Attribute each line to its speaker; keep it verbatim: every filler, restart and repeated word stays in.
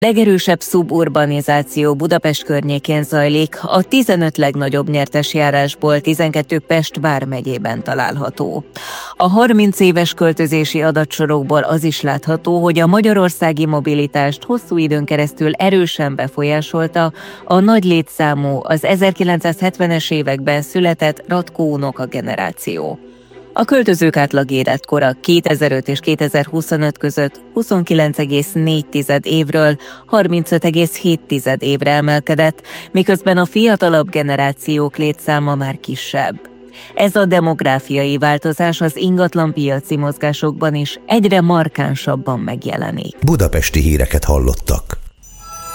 Speaker 1: Legerősebb szuburbanizáció Budapest környékén zajlik, a tizenöt legnagyobb nyertesjárásból tizenkettő Pest vármegyében található. A harminc éves költözési adatsorokból az is látható, hogy a magyarországi mobilitást hosszú időn keresztül erősen befolyásolta a nagy létszámú, az ezerkilencszázhetvenes években született Ratkó unoka generáció. A költözők átlag életkora kétezer-öt és kétezer-huszonöt között huszonkilenc egész négy évről harmincöt egész hét évre emelkedett, miközben a fiatalabb generációk létszáma már kisebb. Ez a demográfiai változás az ingatlanpiaci mozgásokban is egyre markánsabban megjelenik.
Speaker 2: Budapesti híreket hallottak.